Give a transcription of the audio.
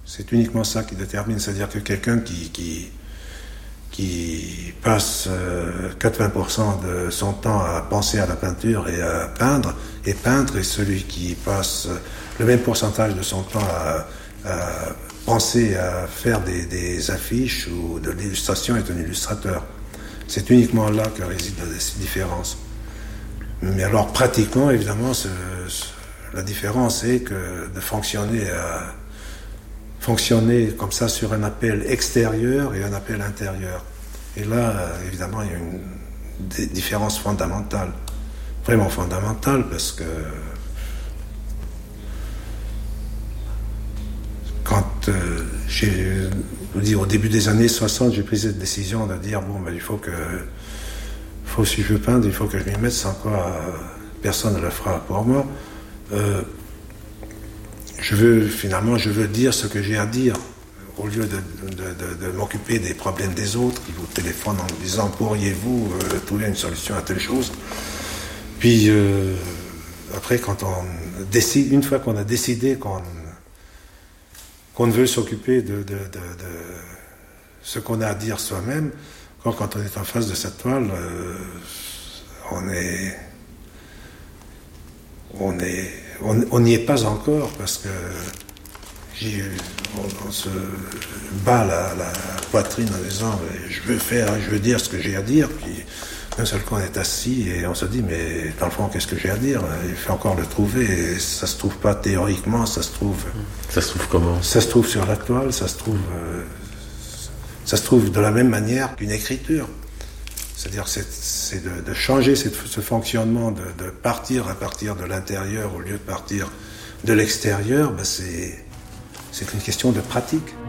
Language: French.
C'est uniquement ça qui détermine. C'est-à-dire que quelqu'un qui passe 80% de son temps à penser à la peinture et à peindre, et celui qui passe le même pourcentage de son temps à penser à faire des affiches ou de l'illustration est un illustrateur. C'est uniquement là que réside la différence. Mais alors pratiquement, évidemment, la différence est que de fonctionner comme ça sur un appel extérieur et un appel intérieur. Et là, évidemment, il y a une différence fondamentale, vraiment fondamentale, parce que quand au début des années 60, j'ai pris cette décision de dire il faut si je veux peindre, il faut que je m'y mette, sans quoi personne ne le fera pour moi. Je veux dire ce que j'ai à dire, au lieu de m'occuper des problèmes des autres qui vous téléphonent en disant pourriez-vous trouver une solution à telle chose. Puis après, une fois qu'on a décidé qu'on veut s'occuper de ce qu'on a à dire soi-même, quand on est en face de cette toile, on n'y est pas encore, parce que on se bat la poitrine en disant je veux dire ce que j'ai à dire, puis d'un seul coup on est assis et on se dit mais dans le fond qu'est-ce que j'ai à dire, il faut encore le trouver, et ça se trouve pas théoriquement, ça se trouve comment? Ça se trouve sur la toile, ça se trouve de la même manière qu'une écriture. C'est-à-dire c'est de changer ce fonctionnement, de partir à partir de l'intérieur au lieu de partir de l'extérieur, c'est une question de pratique.